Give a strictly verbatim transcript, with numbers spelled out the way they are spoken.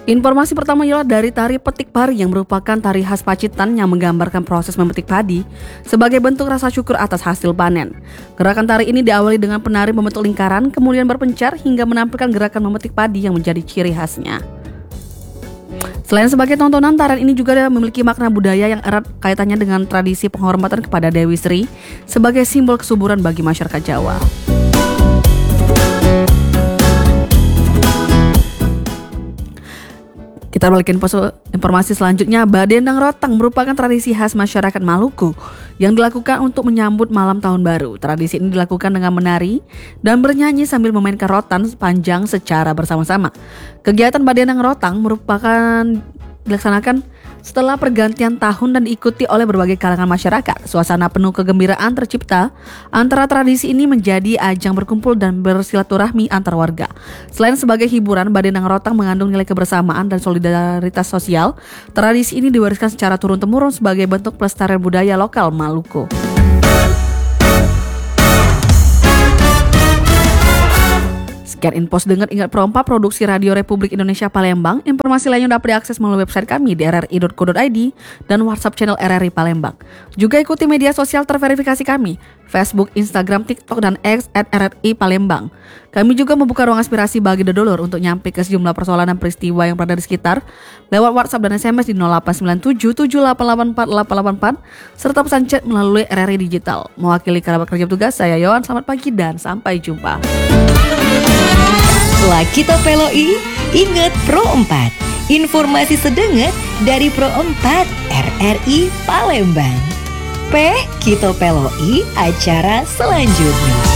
Informasi pertama ialah dari tari petik pari yang merupakan tari khas Pacitan yang menggambarkan proses memetik padi sebagai bentuk rasa syukur atas hasil panen. Gerakan tari ini diawali dengan penari membentuk lingkaran, kemudian berpencar hingga menampilkan gerakan memetik padi yang menjadi ciri khasnya. Selain sebagai tontonan, tarian ini juga memiliki makna budaya yang erat kaitannya dengan tradisi penghormatan kepada Dewi Sri sebagai simbol kesuburan bagi masyarakat Jawa. Kita balikin informasi selanjutnya. Badendang Rotang merupakan tradisi khas masyarakat Maluku yang dilakukan untuk menyambut malam tahun baru. Tradisi ini dilakukan dengan menari dan bernyanyi sambil memainkan rotan panjang secara bersama-sama. Kegiatan Badendang Rotang merupakan dilaksanakan setelah pergantian tahun dan diikuti oleh berbagai kalangan masyarakat. Suasana penuh kegembiraan tercipta antara tradisi ini menjadi ajang berkumpul dan bersilaturahmi antar warga. Selain sebagai hiburan, Badendang Rotang mengandung nilai kebersamaan dan solidaritas sosial. Tradisi ini diwariskan secara turun-temurun sebagai bentuk pelestarian budaya lokal Maluku. Sekian info dengar ingat Pro empat Produksi Radio Republik Indonesia Palembang. Informasi lainnya dapat diakses melalui website kami d r r i dot co dot i d dan WhatsApp channel R R I Palembang. Juga ikuti media sosial terverifikasi kami, Facebook, Instagram, TikTok, dan X at R R I Palembang. Kami juga membuka ruang aspirasi bagi dedolur untuk nyampe ke sejumlah persoalan dan peristiwa yang berada di sekitar lewat WhatsApp dan S M S di nol delapan sembilan tujuh tujuh delapan delapan empat delapan delapan empat serta pesan chat melalui R R I Digital. Mewakili kerabat kerja petugas, saya Yohan. Selamat pagi dan sampai jumpa. Setelah kita peloi, ingat Pro empat. Informasi sedenget dari Pro empat R R I Palembang. P, kita peloi acara selanjutnya.